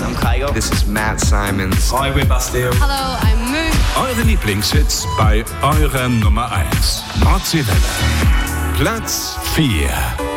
I'm Kygo. This is Matt Simons. Hi, we're Bastille. Hello, I'm Moon. Eure Lieblingshits bei eurer Nummer 1. Nordseewelle. Platz 4.